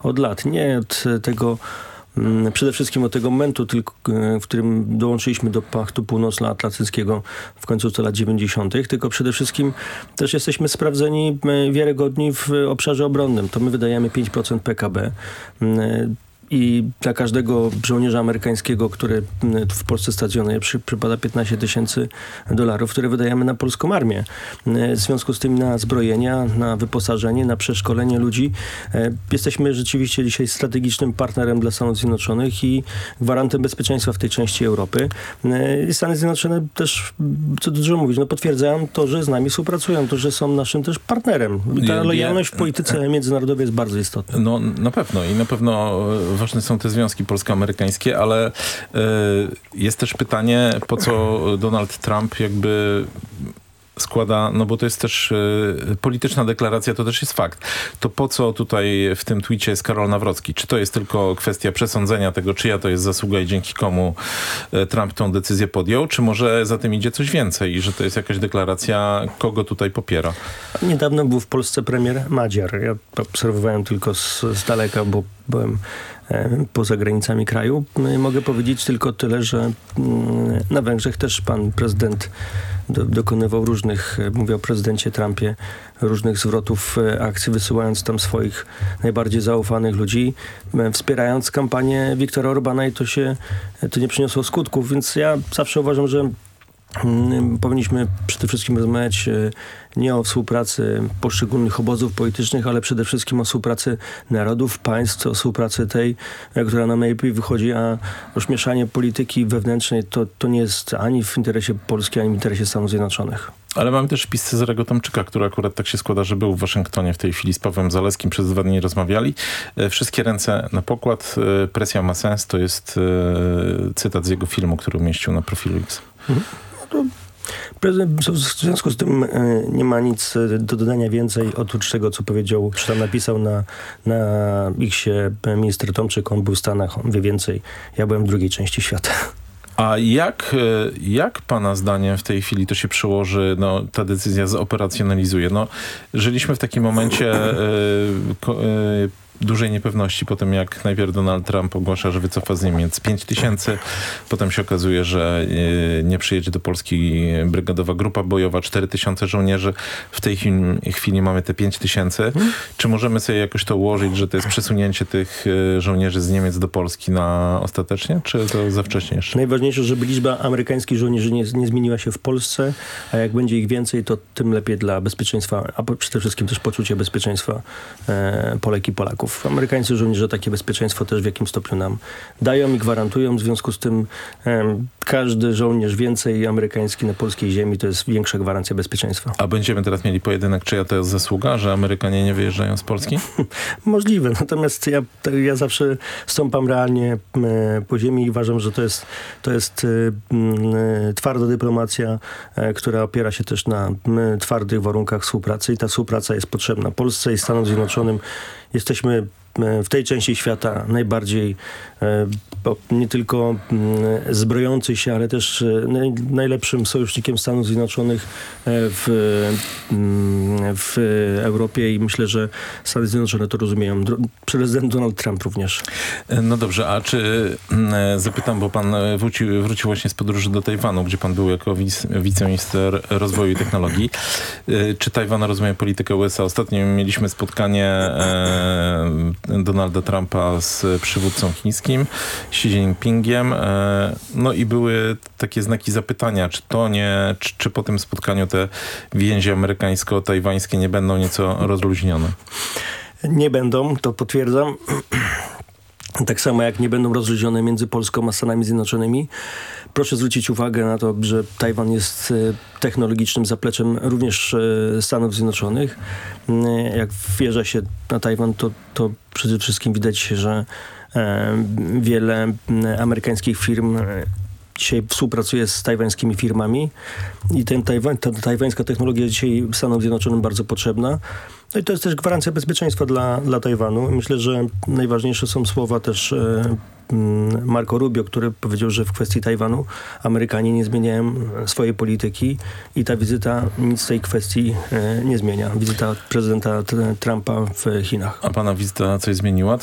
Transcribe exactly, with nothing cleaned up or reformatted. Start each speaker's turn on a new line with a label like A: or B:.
A: od lat. Nie od tego, przede wszystkim od tego momentu, tylko, w którym dołączyliśmy do Paktu Północnoatlantyckiego w końcu lat dziewięćdziesiątych, tylko przede wszystkim też jesteśmy sprawdzeni, wiarygodni w obszarze obronnym. To my wydajemy pięć procent P K B. I dla każdego żołnierza amerykańskiego, który w Polsce stacjonuje, przy, przypada piętnaście tysięcy dolarów, które wydajemy na polską armię. W związku z tym na zbrojenia, na wyposażenie, na przeszkolenie ludzi. Jesteśmy rzeczywiście dzisiaj strategicznym partnerem dla Stanów Zjednoczonych i gwarantem bezpieczeństwa w tej części Europy. I Stany Zjednoczone też, co dużo mówić, no potwierdzają to, że z nami współpracują, to, że są naszym też partnerem. I ta lojalność w polityce międzynarodowej jest bardzo istotna.
B: No na pewno i na pewno ważne są te związki polsko-amerykańskie, ale y, jest też pytanie, po co Donald Trump jakby składa, no bo to jest też y, polityczna deklaracja, to też jest fakt. To po co tutaj w tym twicie jest Karol Nawrocki? Czy to jest tylko kwestia przesądzenia tego, czyja to jest zasługa i dzięki komu y, Trump tą decyzję podjął? Czy może za tym idzie coś więcej i że to jest jakaś deklaracja, kogo tutaj popiera?
A: Niedawno był w Polsce premier Madziar. Ja obserwowałem tylko z, z daleka, bo byłem poza granicami kraju. Mogę powiedzieć tylko tyle, że na Węgrzech też pan prezydent do, dokonywał różnych, mówię o prezydencie Trumpie, różnych zwrotów akcji, wysyłając tam swoich najbardziej zaufanych ludzi, wspierając kampanię Viktora Orbana i to się, to nie przyniosło skutków, więc ja zawsze uważam, że powinniśmy przede wszystkim rozmawiać nie o współpracy poszczególnych obozów politycznych, ale przede wszystkim o współpracy narodów, państw, o współpracy tej, która nam najlepiej wychodzi, a już mieszanie polityki wewnętrznej to, to nie jest ani w interesie Polski, ani w interesie Stanów Zjednoczonych.
B: Ale mamy też wpis Cezarego Tomczyka, który akurat tak się składa, że był w Waszyngtonie w tej chwili z Pawłem Zaleskim, przez dwa dni rozmawiali. Wszystkie ręce na pokład. Presja ma sens. To jest cytat z jego filmu, który umieścił na profilu X.
A: Mhm. No prezydent w związku z tym nie ma nic do dodania więcej oprócz tego, co powiedział, czy tam napisał na, na X-ie minister Tomczyk. On był w Stanach, on wie więcej. Ja byłem w drugiej części świata.
B: A jak, jak pana zdaniem w tej chwili to się przełoży, no, ta decyzja zoperacjonalizuje? No, żyliśmy w takim momencie yy, yy, dużej niepewności po tym, jak najpierw Donald Trump ogłasza, że wycofa z Niemiec pięć tysięcy. Potem się okazuje, że yy, nie przyjedzie do Polski brygadowa grupa bojowa, cztery tysiące żołnierzy. W tej chwili, chwili mamy te pięć tysięcy. Hmm. Czy możemy sobie jakoś to ułożyć, że to jest przesunięcie tych yy, żołnierzy z Niemiec do Polski na ostatecznie? Czy to za wcześnie jeszcze?
A: Najważniejsze, żeby liczba amerykańskich żołnierzy nie, nie zmieniła się w Polsce, a jak będzie ich więcej, to tym lepiej dla bezpieczeństwa, a przede wszystkim też poczucia bezpieczeństwa e, Polek i Polaków. Amerykańscy żołnierze takie bezpieczeństwo też w jakim stopniu nam dają i gwarantują. W związku z tym e, każdy żołnierz więcej amerykański na polskiej ziemi to jest większa gwarancja bezpieczeństwa.
B: A będziemy teraz mieli pojedynek, czyja to jest zasługa, że Amerykanie nie wyjeżdżają z Polski?
A: Możliwe. Natomiast ja, ja zawsze stąpam realnie e, po ziemi i uważam, że to jest, to jest e, e, twarda dyplomacja, e, która opiera się też na e, twardych warunkach współpracy i ta współpraca jest potrzebna Polsce i Stanom Zjednoczonym. Jesteśmy w tej części świata najbardziej e, nie tylko e, zbrojący się, ale też e, naj, najlepszym sojusznikiem Stanów Zjednoczonych e, w, e, w Europie i myślę, że Stany Zjednoczone to rozumieją. Prezydent Donald Trump również.
B: No dobrze, a czy e, zapytam, bo pan wrócił, wrócił właśnie z podróży do Tajwanu, gdzie pan był jako wic, wiceminister rozwoju i technologii. E, czy Tajwan rozumie politykę U S A? Ostatnio mieliśmy spotkanie e, Donalda Trumpa z przywódcą chińskim, Xi Jinpingiem. No i były takie znaki zapytania, czy to nie, czy, czy po tym spotkaniu te więzi amerykańsko-tajwańskie nie będą nieco rozluźnione?
A: Nie będą, to potwierdzam. Tak samo jak nie będą rozluźnione między Polską a Stanami Zjednoczonymi. Proszę zwrócić uwagę na to, że Tajwan jest technologicznym zapleczem również Stanów Zjednoczonych. Jak wjeżdża się na Tajwan, to, to przede wszystkim widać, że wiele amerykańskich firm dzisiaj współpracuje z tajwańskimi firmami i ten tajwań, ta tajwańska technologia jest dzisiaj Stanom Zjednoczonym bardzo potrzebna. No i to jest też gwarancja bezpieczeństwa dla, dla Tajwanu. Myślę, że najważniejsze są słowa też e, Marco Rubio, który powiedział, że w kwestii Tajwanu Amerykanie nie zmieniają swojej polityki i ta wizyta nic w tej kwestii e, nie zmienia. Wizyta prezydenta Trumpa w Chinach.
B: A pana wizyta coś zmieniła?